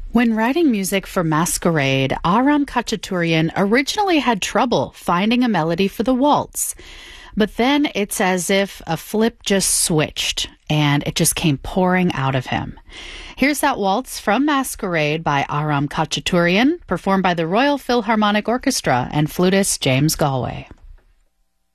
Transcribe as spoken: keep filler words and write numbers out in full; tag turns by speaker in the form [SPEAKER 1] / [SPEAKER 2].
[SPEAKER 1] When writing music for Masquerade, Aram Khachaturian originally had trouble finding a melody for the waltz. But then it's as if a flip just switched, and it just came pouring out of him. Here's that waltz from Masquerade by Aram Khachaturian, performed by the Royal Philharmonic Orchestra and flutist James Galway.